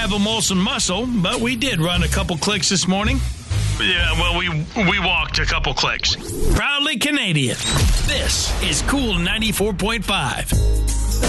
have a Molson muscle, but we did run a couple clicks this morning. Yeah, well, we walked a couple clicks. Proudly Canadian. This is Cool 94.5.